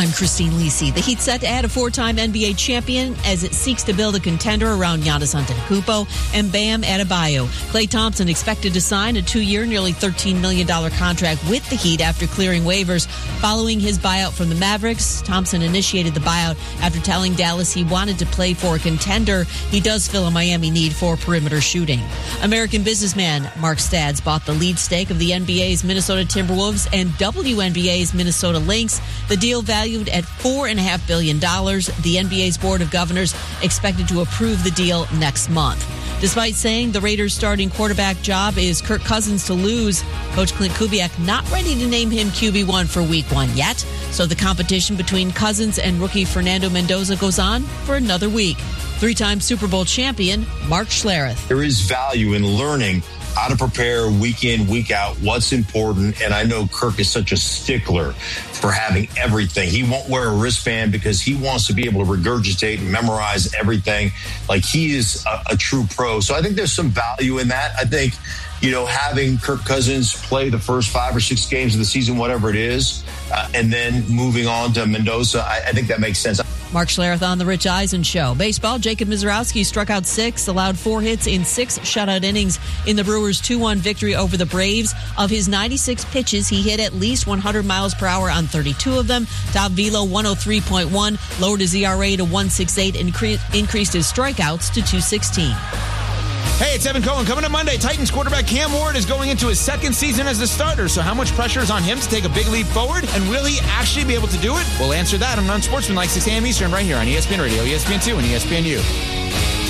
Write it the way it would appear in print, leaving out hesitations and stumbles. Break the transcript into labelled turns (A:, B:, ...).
A: I'm Christine Lisi. The Heat set to add a four-time NBA champion as it seeks to build a contender around Giannis Antetokounmpo and Bam Adebayo. Klay Thompson expected to sign a 2-year, nearly $13 million contract with the Heat after clearing waivers following his buyout from the Mavericks. Thompson initiated the buyout after telling Dallas he wanted to play for a contender. He does fill a Miami need for perimeter shooting. American businessman Mark Stadds bought the lead stake of the NBA's Minnesota Timberwolves and WNBA's Minnesota Lynx. The deal valued at $4.5 billion. The NBA's Board of Governors expected to approve the deal next month. Despite saying the Raiders' starting quarterback job is Kirk Cousins to lose, Coach Clint Kubiak not ready to name him QB1 for Week 1 yet. So the competition between Cousins and rookie Fernando Mendoza goes on for another week. Three-time Super Bowl champion Mark Schlereth.
B: There is value in learning how to prepare week in, week out, what's important. And I know Kirk is such a stickler for having everything. He won't wear a wristband because he wants to be able to regurgitate and memorize everything. Like, he is a true pro. So I think there's some value in that. I think, having Kirk Cousins play the first 5 or 6 games of the season, whatever it is, and then moving on to Mendoza, I think that makes sense.
A: Mark Schlereth on The Rich Eisen Show. Baseball, Jacob Misiorowski struck out 6, allowed 4 hits in 6 shutout innings in the Brewers' 2-1 victory over the Braves. Of his 96 pitches, he hit at least 100 miles per hour on 32 of them. Top velo 103.1, lowered his ERA to 1.68, and increased his strikeouts to 216.
C: Hey, it's Evan Cohen. Coming up Monday, Titans quarterback Cam Ward is going into his second season as the starter. So how much pressure is on him to take a big leap forward? And will he actually be able to do it? We'll answer that on Unsportsmanlike 6 a.m. Eastern right here on ESPN Radio, ESPN2, and ESPNU.